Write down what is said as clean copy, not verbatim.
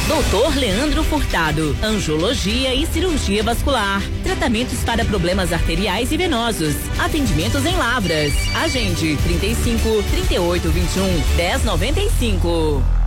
Doutor Leandro Furtado, angiologia e cirurgia vascular, tratamentos para problemas arteriais e venosos, atendimentos em Lavras. Agende 35 38 21 1095.